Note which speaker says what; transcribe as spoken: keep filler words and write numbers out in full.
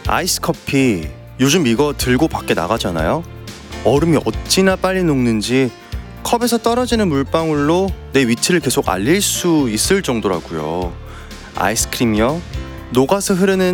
Speaker 1: 아이스 커피 요즘 이거 들고 밖에 나가잖아요. 얼음이 어찌나 빨리 녹는지 컵에서 떨어지는 물방울로 내 위치를 계속 알릴 수 있을 정도라고요. 아이스크림이요? 녹아서 흐르는